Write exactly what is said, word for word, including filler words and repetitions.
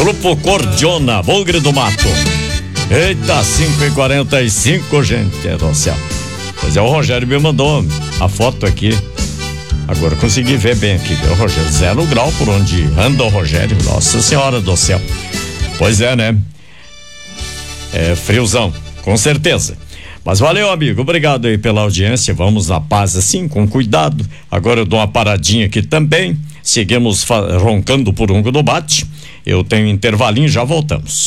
Grupo Cordiona, Bugre do Mato. Eita, cinco e quarenta e cinco, gente do céu. Pois é, o Rogério me mandou a foto aqui. Agora eu consegui ver bem aqui, viu, Rogério? Zero grau por onde anda o Rogério. Nossa Senhora do céu. Pois é, né? É friozão, com certeza. Mas valeu, amigo. Obrigado aí pela audiência. Vamos na paz assim, com cuidado. Agora eu dou uma paradinha aqui também. Seguimos roncando por um do bate. Eu tenho intervalinho, já voltamos.